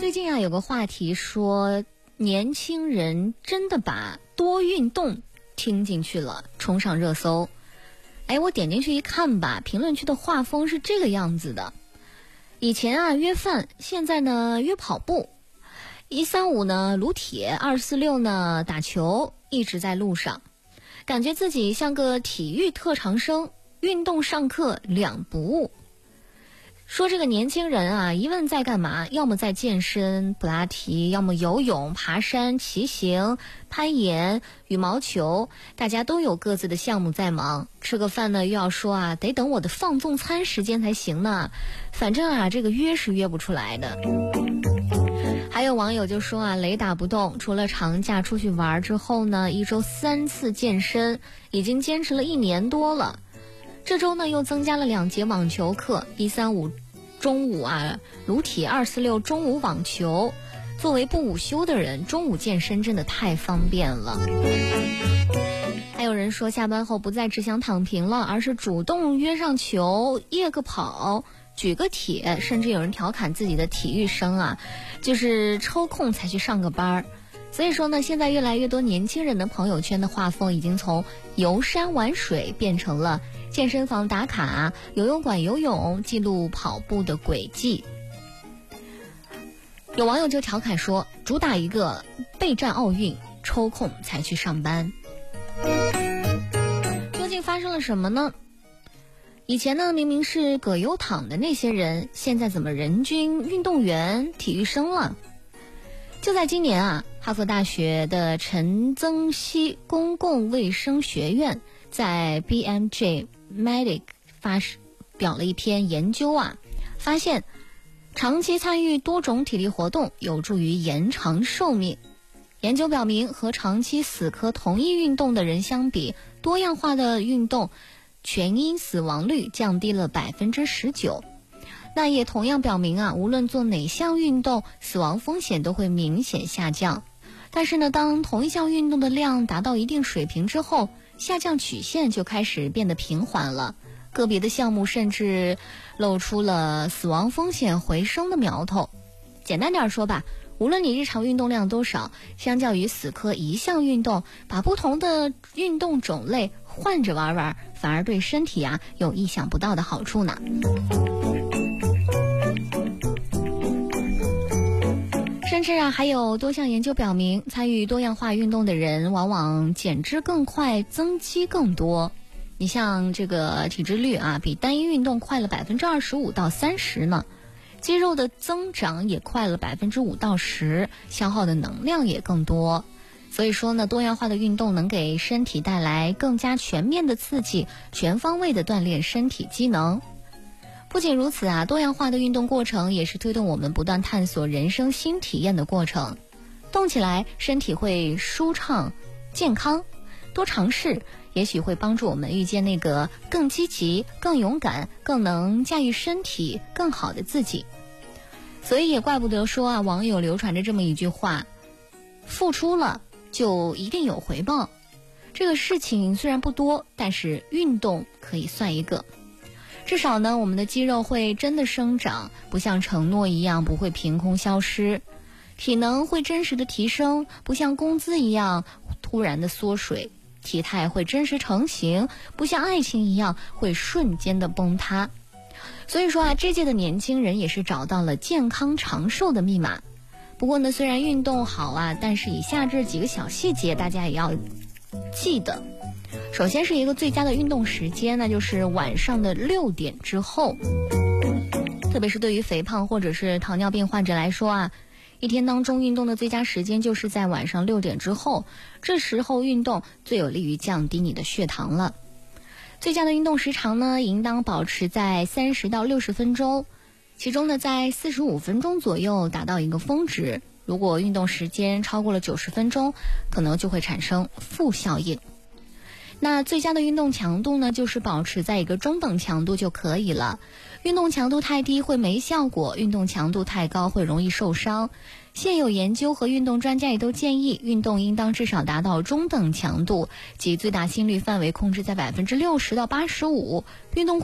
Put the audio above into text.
最近啊，有个话题说，年轻人真的把多运动听进去了，冲上热搜。我点进去一看吧，评论区的画风是这个样子的：以前啊约饭，现在呢约跑步，135呢撸铁，246呢打球，一直在路上，感觉自己像个体育特长生，运动上课两不误。说这个年轻人啊，一问在干嘛，要么在健身普拉提，要么游泳、爬山、骑行、攀岩、羽毛球，大家都有各自的项目在忙。吃个饭呢又要说啊，得等我的放纵餐时间才行呢，反正啊这个约是约不出来的。还有网友就说啊，雷打不动，除了长假出去玩之后呢，1周3次健身，已经坚持了1年多了。这周呢又增加了2节网球课，135中午啊撸铁，246中午网球。作为不午休的人，中午健身真的太方便了。还有人说下班后不再只想躺平了，而是主动约上球，夜个跑，举个铁，甚至有人调侃自己的体育生啊，就是抽空才去上个班。所以说呢，现在越来越多年轻人的朋友圈的画风已经从游山玩水变成了健身房打卡、游泳馆游泳、记录跑步的轨迹。有网友就调侃说，主打一个备战奥运，抽空才去上班。究竟发生了什么呢？以前呢明明是葛优躺的那些人，现在怎么人均运动员、体育生了？就在今年啊，哈佛大学的陈增熙公共卫生学院在 BMJ Medic 发表了一篇研究啊，发现长期参与多种体力活动有助于延长寿命。研究表明，和长期死磕同一运动的人相比，多样化的运动全因死亡率降低了 19%。那也同样表明啊，无论做哪项运动，死亡风险都会明显下降。但是呢，当同一项运动的量达到一定水平之后，下降曲线就开始变得平缓了。个别的项目甚至露出了死亡风险回升的苗头。简单点说吧，无论你日常运动量多少，相较于死磕一项运动，把不同的运动种类换着玩玩，反而对身体啊有意想不到的好处呢。甚至啊，还有多项研究表明，参与多样化运动的人往往减脂更快，增肌更多。你像这个体脂率啊，比单一运动快了25%到30%呢，肌肉的增长也快了5%到10%，消耗的能量也更多。所以说呢，多样化的运动能给身体带来更加全面的刺激，全方位的锻炼身体机能。不仅如此啊，多样化的运动过程也是推动我们不断探索人生新体验的过程。动起来，身体会舒畅、健康。多尝试，也许会帮助我们遇见那个更积极、更勇敢、更能驾驭身体、更好的自己。所以也怪不得说啊，网友流传着这么一句话：付出了就一定有回报。这个事情虽然不多，但是运动可以算一个。至少呢，我们的肌肉会真的生长，不像承诺一样不会凭空消失；体能会真实的提升，不像工资一样突然的缩水；体态会真实成型，不像爱情一样会瞬间的崩塌。所以说啊，这届的年轻人也是找到了健康长寿的密码。不过呢，虽然运动好啊，但是以下这几个小细节大家也要记得。首先是一个最佳的运动时间，那就是晚上的6点之后。特别是对于肥胖或者是糖尿病患者来说啊，一天当中运动的最佳时间就是在晚上6点之后，这时候运动最有利于降低你的血糖了。最佳的运动时长呢，应当保持在30到60分钟，其中呢，在45分钟左右达到一个峰值。如果运动时间超过了90分钟，可能就会产生负效应。那最佳的运动强度呢，就是保持在一个中等强度就可以了。运动强度太低会没效果，运动强度太高会容易受伤。现有研究和运动专家也都建议，运动应当至少达到中等强度，即最大心率范围控制在60%到85%。运动